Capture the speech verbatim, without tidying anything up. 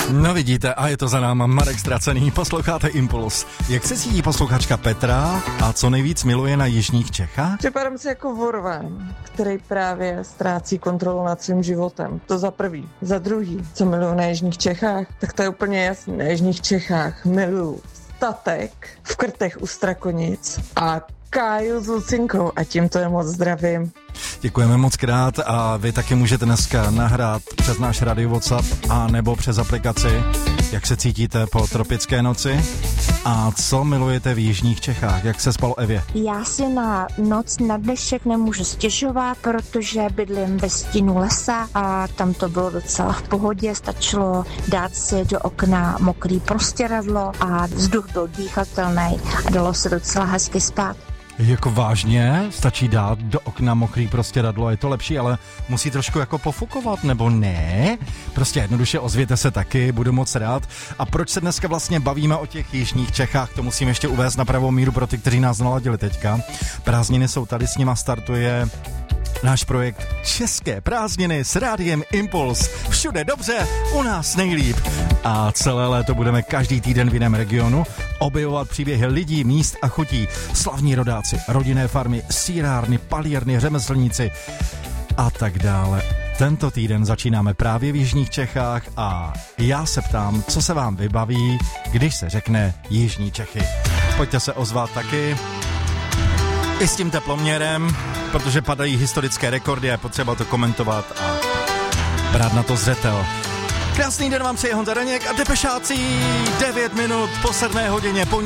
No vidíte, a je to za náma Marek Ztracený, posloucháte Impuls. Jak se cítí posluchačka Petra a co nejvíc miluje na jižních Čechách? Připadám si jako vorván, který právě ztrácí kontrolu nad svým životem. To za prvý. Za druhý, co miluju na jižních Čechách, tak to je úplně jasný. Na jižních Čechách miluju statek v Krtech u Strakonic a Káju s Lucinkou a tímto je moc zdravím. Děkujeme moc krát a vy taky můžete dneska nahrát přes náš radio WhatsApp a nebo přes aplikaci, jak se cítíte po tropické noci a co milujete v jižních Čechách, jak se spalo Evě. Já si na noc na dnešek nemůžu stěžovat, protože bydlím ve stínu lesa a tam to bylo docela v pohodě, stačilo dát si do okna mokrý prostěradlo a vzduch byl dýchatelný a dalo se docela hezky spát. Jako vážně? Stačí dát do okna mokrý prostěradlo, je to lepší, ale musí trošku jako pofukovat, nebo ne? Prostě jednoduše ozvěte se taky, budu moc rád. A proč se dneska vlastně bavíme o těch jižních Čechách, to musím ještě uvést na pravou míru pro ty, kteří nás naladili teďka. Prázdniny jsou tady, s nima startuje náš projekt České prázdniny s rádiem Impuls. Všude dobře, u nás nejlíp. A celé léto budeme každý týden v jiném regionu objevovat příběhy lidí, míst a chutí. Slavní rodáci, rodinné farmy, sýrárny, palírny, řemeslníci a tak dále. Tento týden začínáme právě v jižních Čechách a já se ptám, co se vám vybaví, když se řekne jižní Čechy. Pojďte se ozvat taky. I s tím teploměrem, protože padají historické rekordy a je potřeba to komentovat a brát na to zřetel. Krásný den vám přeje Honza Daněk a Depešáci, devět minut po sedmé hodině.